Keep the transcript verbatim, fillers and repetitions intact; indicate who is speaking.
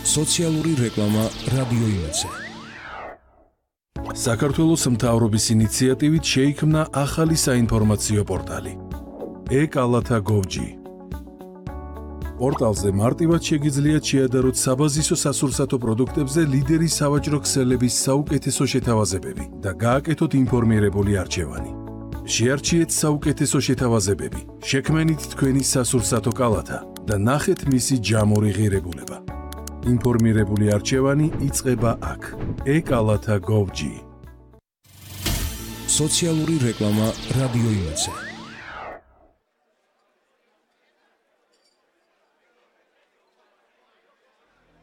Speaker 1: სოციალური რეკლამა რადიო იმედზე.
Speaker 2: საქართველოს მთავრობის ინიციატივით შეიქმნა ახალი საინფორმაციო პორტალი e-კალათა gov punkt g. პორტალზე მარტივად შეგიძლიათ შეადაროთ საბაზისო სასურსათო პროდუქტებზე ლიდერი სავაჭრო ქსელების საუკეთესო შეთავაზებები და გააკეთოთ ინფორმირებული არჩევანი. შეარჩიეთ საუკეთესო შეთავაზებები, შექმენით თქვენი სასურსათო კალათა და ნახეთ მისი ჯამური ღირებულება. ინფორმირებული არჩევანი იწყება აქ. e-კალათა gov punkt g.
Speaker 1: სოციალური რეკლამა რადიო იმედზე.